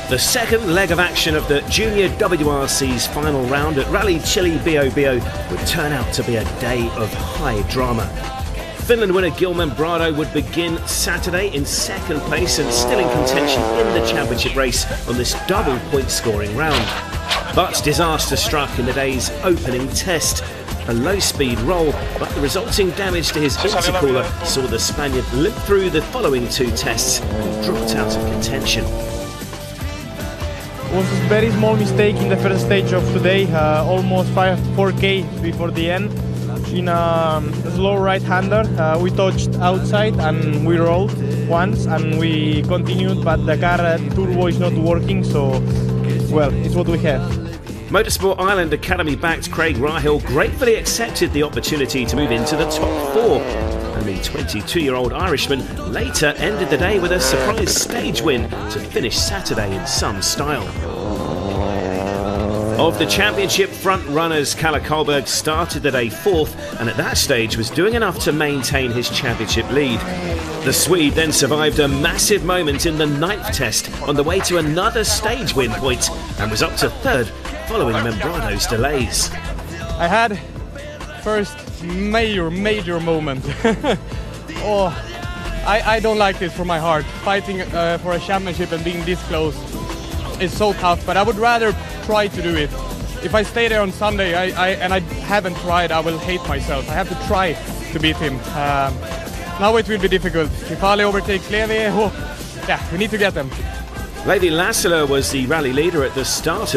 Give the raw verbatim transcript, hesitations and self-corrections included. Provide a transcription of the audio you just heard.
The second leg of action of the Junior W R C's final round at Rally Chile Biobio would turn out to be a day of high drama. Finland winner Gil Membrado would begin Saturday in second place and still in contention in the championship race on this double point scoring round. But disaster struck in the day's opening test. A low-speed roll, but the resulting damage to his intercooler saw the Spaniard limp through the following two tests and dropped out of contention. It was a very small mistake in the first stage of today, uh, almost four K before the end. In a, a slow right-hander, uh, we touched outside and we rolled once and we continued, but the car uh, turbo is not working, so, well, it's what we have. Motorsport Ireland Academy-backed Craig Rahill gratefully accepted the opportunity to move into the top four. And the twenty-two-year-old Irishman later ended the day with a surprise stage win to finish Saturday in some style. Of the championship front runners, Kalle Karlberg started the day fourth and at that stage was doing enough to maintain his championship lead. The Swede then survived a massive moment in the ninth test on the way to another stage win point and was up to third following Membrado's delays. I had first major, major moment. oh, I, I don't like this from my heart. Fighting uh, for a championship and being this close is so tough, but I would rather try to do it. If I stay there on Sunday I, I, and I haven't tried, I will hate myself. I have to try to beat him. Um, now it will be difficult. If Ale overtakes Levi, oh, yeah, we need to get them. Levi Lassila was the rally leader at the start of